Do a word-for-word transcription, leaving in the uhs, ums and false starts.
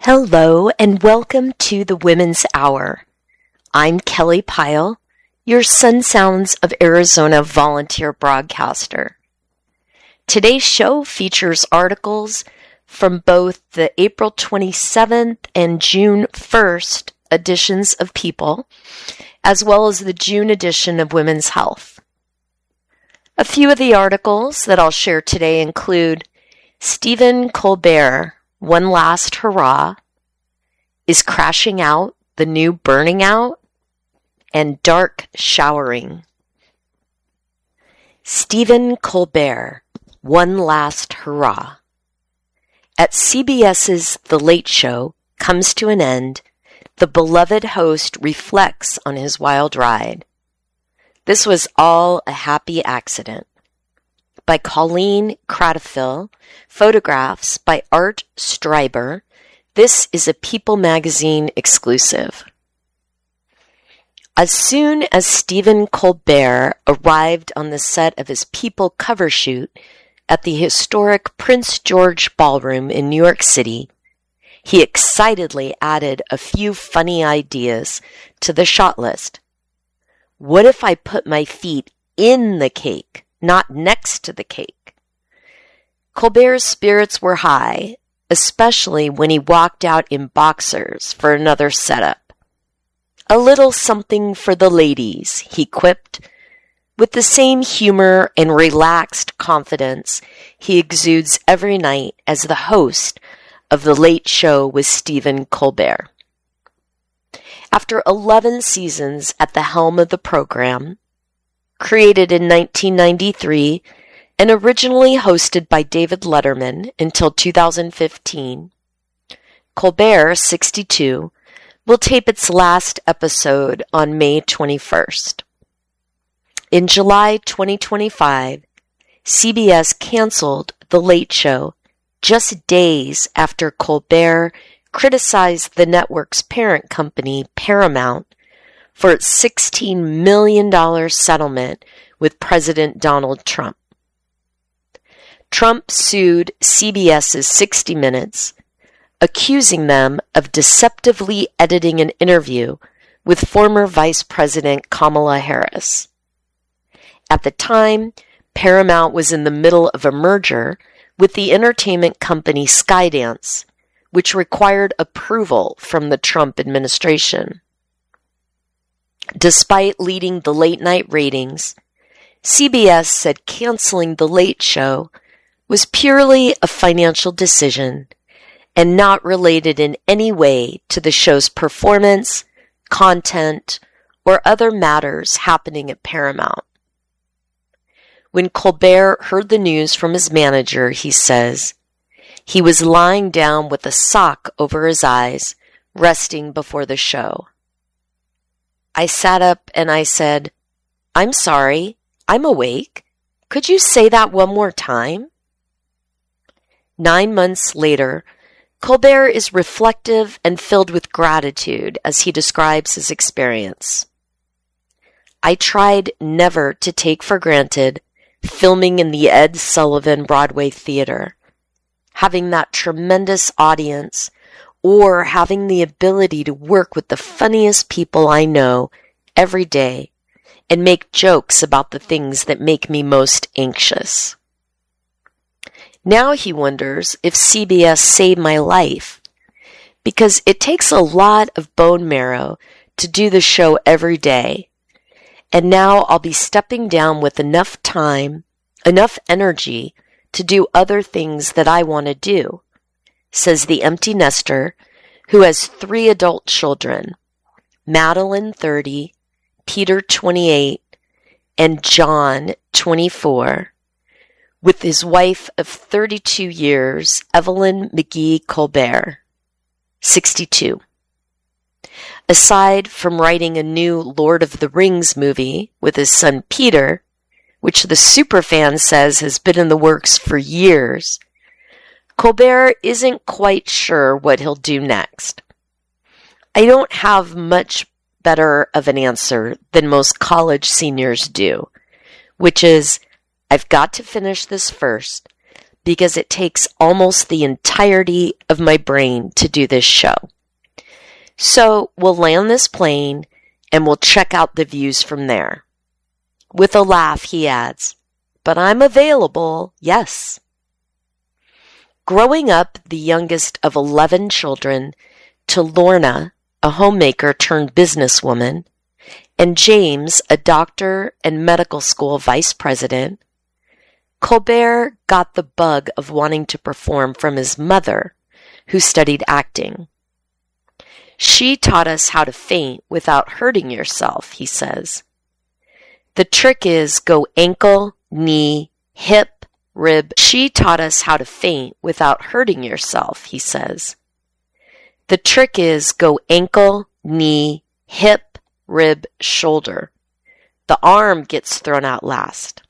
Hello and welcome to the Women's Hour. I'm Kelly Pyle, your Sun Sounds of Arizona volunteer broadcaster. Today's show features articles from both the April twenty-seventh and June first editions of People, as well as the June edition of Women's Health. A few of the articles that I'll share today include Stephen Colbert, One Last Hurrah, Is Crashing Out the New Burning Out? And Dark Showering. Stephen Colbert, One Last Hurrah. At CBS's The Late Show comes to an end, the beloved host reflects on his wild ride. This was all a happy accident. By Colleen Cradfield, photographs by Art Streiber. This is a People magazine exclusive. As soon as Stephen Colbert arrived on the set of his People cover shoot at the historic Prince George Ballroom in New York City, he excitedly added a few funny ideas to the shot list. What if I put my feet in the cake, not next to the cake? Colbert's spirits were high, especially when he walked out in boxers for another setup. A little something for the ladies, he quipped, with the same humor and relaxed confidence he exudes every night as the host of The Late Show with Stephen Colbert. After eleven seasons at the helm of the program, created in nineteen ninety-three and originally hosted by David Letterman until two thousand fifteen, Colbert, sixty-two, will tape its last episode on May twenty-first. In July twenty twenty-five, C B S canceled The Late Show just days after Colbert criticized the network's parent company, Paramount, for its sixteen million dollars settlement with President Donald Trump. Trump sued CBS's sixty minutes, accusing them of deceptively editing an interview with former Vice President Kamala Harris. At the time, Paramount was in the middle of a merger with the entertainment company Skydance, which required approval from the Trump administration. Despite leading the late-night ratings, C B S said canceling The Late Show was purely a financial decision and not related in any way to the show's performance, content, or other matters happening at Paramount. When Colbert heard the news from his manager, he says, he was lying down with a sock over his eyes, resting before the show. I sat up and I said, I'm sorry, I'm awake. Could you say that one more time? Nine months later, Colbert is reflective and filled with gratitude as he describes his experience. I tried never to take for granted filming in the Ed Sullivan Broadway Theater, having that tremendous audience, or having the ability to work with the funniest people I know every day and make jokes about the things that make me most anxious. Now he wonders if C B S saved my life, because it takes a lot of bone marrow to do the show every day, and now I'll be stepping down with enough time, enough energy to do other things that I want to do, says the empty nester who has three adult children, Madeline, thirty, Peter, twenty-eight, and John, twenty-four, with his wife of thirty-two years, Evelyn McGee Colbert, sixty-two. Aside from writing a new Lord of the Rings movie with his son Peter, which the superfan says has been in the works for years, Colbert isn't quite sure what he'll do next. I don't have much better of an answer than most college seniors do, which is, I've got to finish this first, because it takes almost the entirety of my brain to do this show. So we'll land this plane and we'll check out the views from there. With a laugh, he adds, but I'm available, yes. Growing up the youngest of eleven children to Lorna, a homemaker turned businesswoman, and James, a doctor and medical school vice president, Colbert got the bug of wanting to perform from his mother, who studied acting. She taught us how to faint without hurting yourself, he says. The trick is go ankle, knee, hip, rib. She taught us how to faint without hurting yourself, he says. The trick is go ankle, knee, hip, rib, shoulder. The arm gets thrown out last.